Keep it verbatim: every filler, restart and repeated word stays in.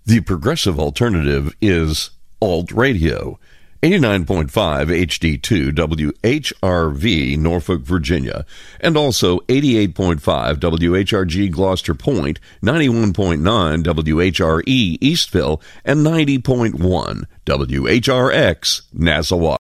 The progressive alternative is Alt Radio. eighty-nine point five H D two W H R V, Norfolk, Virginia, and also eighty-eight point five W H R G Gloucester Point, ninety-one point nine W H R E Eastville, and ninety point one W H R X Nassau.